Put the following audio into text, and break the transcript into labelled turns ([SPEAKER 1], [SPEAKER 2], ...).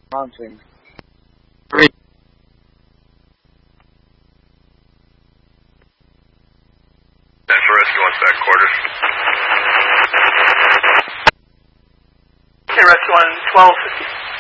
[SPEAKER 1] Mountain.
[SPEAKER 2] Central Rescue 1 back quarters.
[SPEAKER 3] Okay, Rescue 1, 1250.